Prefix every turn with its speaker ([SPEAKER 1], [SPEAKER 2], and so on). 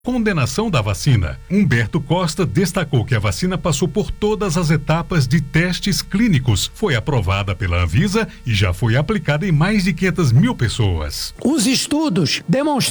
[SPEAKER 1] Condenação da vacina. Humberto Costa destacou que a vacina passou por todas as etapas de testes clínicos, foi aprovada pela Anvisa e já foi aplicada em mais de 500 mil pessoas.
[SPEAKER 2] Os estudos demonstraram